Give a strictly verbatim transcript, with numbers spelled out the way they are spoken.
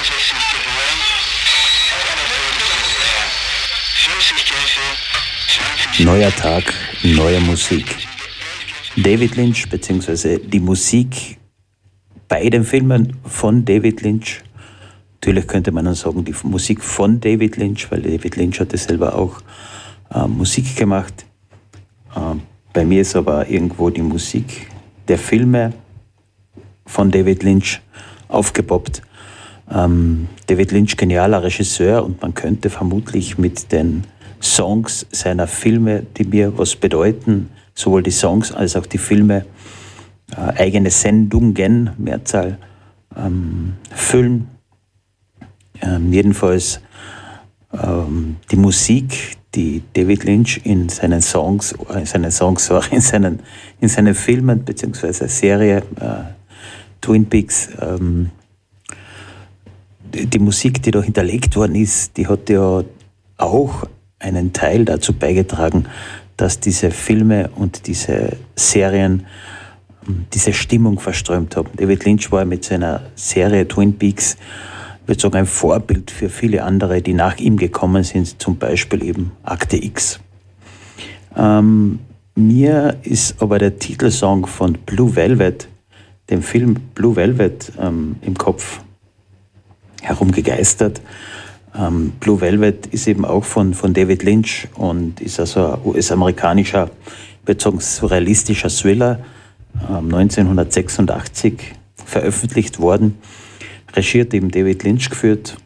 Neuer Tag, neue Musik. David Lynch, beziehungsweise die Musik bei den Filmen von David Lynch. Natürlich könnte man dann sagen, die Musik von David Lynch, weil David Lynch hatte selber auch äh, Musik gemacht. Äh, bei mir ist aber irgendwo die Musik der Filme von David Lynch aufgepoppt. Ähm, David Lynch, genialer Regisseur, und man könnte vermutlich mit den Songs seiner Filme, die mir was bedeuten, sowohl die Songs als auch die Filme, äh, eigene Sendungen, Mehrzahl, ähm, füllen. Ähm, jedenfalls ähm, die Musik, die David Lynch in seinen Songs, in seinen Songs, in seinen, in seinen Filmen bzw. Serie äh, Twin Peaks, ähm, die, die Musik, die da hinterlegt worden ist, die hat ja auch einen Teil dazu beigetragen, dass diese Filme und diese Serien diese Stimmung verströmt haben. David Lynch war mit seiner Serie Twin Peaks, ich würde sagen, ein Vorbild für viele andere, die nach ihm gekommen sind, zum Beispiel eben Akte X. Ähm, mir ist aber der Titelsong von Blue Velvet, dem Film Blue Velvet, ähm, im Kopf herumgegeistert. Ähm, Blue Velvet ist eben auch von, von David Lynch und ist also ein U S-amerikanischer, ich würde sagen, surrealistischer Thriller, ähm, neunzehnhundertsechsundachtzig veröffentlicht worden. Regiert eben David Lynch geführt.